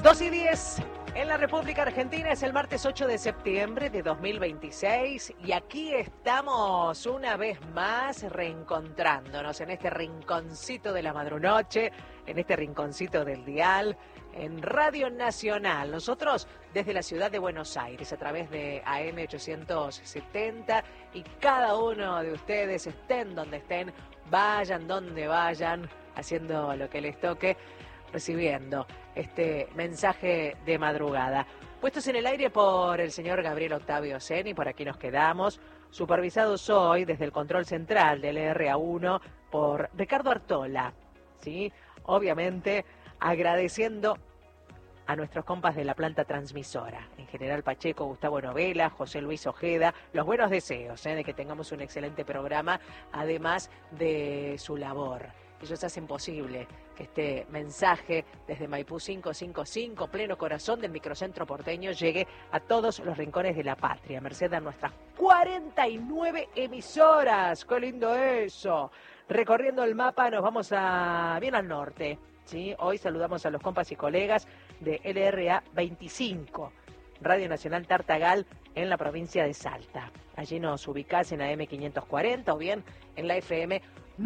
2:10 en la República Argentina, es el martes 8 de septiembre de 2026 y aquí estamos una vez más reencontrándonos en este rinconcito de la madrunoche, en este rinconcito del dial, en Radio Nacional. Nosotros desde la ciudad de Buenos Aires a través de AM 870 y cada uno de ustedes estén donde estén, vayan donde vayan, haciendo lo que les toque, recibiendo este mensaje de madrugada. Puestos en el aire por el señor Gabriel Octavio Ceni, por aquí nos quedamos, supervisados hoy desde el control central del RA1 por Ricardo Artola, ¿sí? Obviamente agradeciendo a nuestros compas de la planta transmisora, en General Pacheco, Gustavo Novela, José Luis Ojeda, los buenos deseos de que tengamos un excelente programa, además de su labor. Ellos hacen posible que este mensaje desde Maipú 555, pleno corazón del microcentro porteño, llegue a todos los rincones de la patria, merced a nuestras 49 emisoras. ¡Qué lindo eso! Recorriendo el mapa nos vamos bien al norte, ¿sí? Hoy saludamos a los compas y colegas de LRA 25, Radio Nacional Tartagal, en la provincia de Salta. Allí nos ubicás en AM 540 o bien en la FM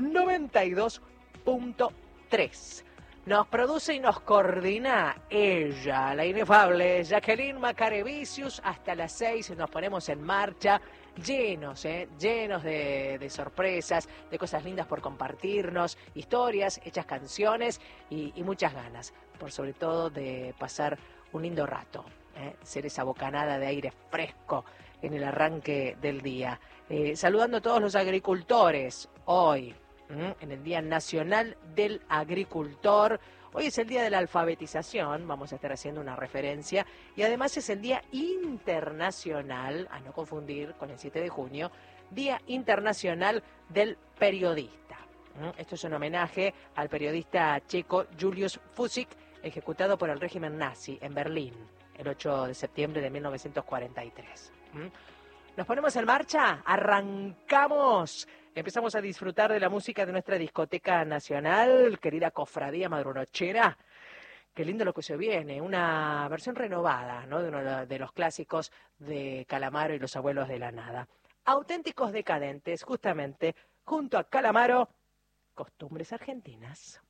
92.3. Nos produce y nos coordina ella, la inefable Jacqueline Macarevicius. Hasta las 6 nos ponemos en marcha, llenos de sorpresas, de cosas lindas por compartirnos, historias, hechas canciones y muchas ganas, por sobre todo de pasar un lindo rato, ser esa bocanada de aire fresco en el arranque del día. Saludando a todos los agricultores hoy, en el Día Nacional del Agricultor. Hoy es el Día de la Alfabetización, vamos a estar haciendo una referencia, y además es el Día Internacional, a no confundir con el 7 de junio, Día Internacional del Periodista. Esto es un homenaje al periodista checo Julius Fusik, ejecutado por el régimen nazi en Berlín el 8 de septiembre de 1943. ¿Nos ponemos en marcha? ¡Arrancamos! Empezamos a disfrutar de la música de nuestra discoteca nacional, querida cofradía madrunochera. Qué lindo lo que se viene, una versión renovada, ¿no?, de uno de los clásicos de Calamaro y los Abuelos de la Nada. Auténticos decadentes, justamente, junto a Calamaro, Costumbres Argentinas.